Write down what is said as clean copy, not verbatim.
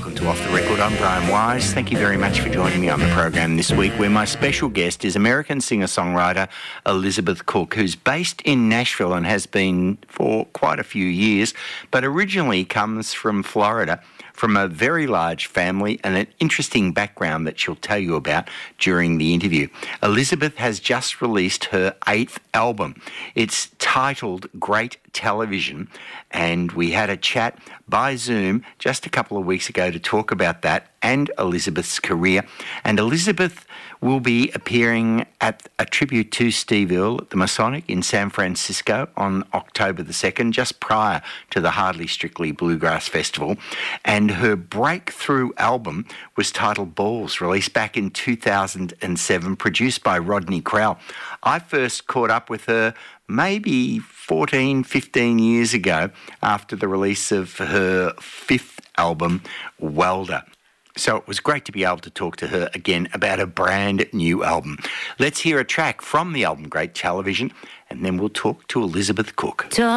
Welcome to Off the Record. I'm Brian Wise. Thank you very much for joining me on the program this week, where my special guest is American singer-songwriter Elizabeth Cook, who's based in Nashville and has been for quite a few years, but originally comes from Florida, from a very large family and an interesting background that she'll tell you about during the interview. Elizabeth has just released her 8th album. It's titled Great Television, and we had a chat by Zoom just a couple of weeks ago to talk about that and Elizabeth's career. And Elizabeth will be appearing at a tribute to Steve Earle at the Masonic in San Francisco on October the 2nd, just prior to the Hardly Strictly Bluegrass Festival. And her breakthrough album was titled Balls, released back in 2007, produced by Rodney Crowell. I first caught up with her maybe 14, 15 years ago after the release of her 5th album, Welder. So it was great to be able to talk to her again about a brand new album. Let's hear a track from the album Great Television, and then we'll talk to Elizabeth Cook.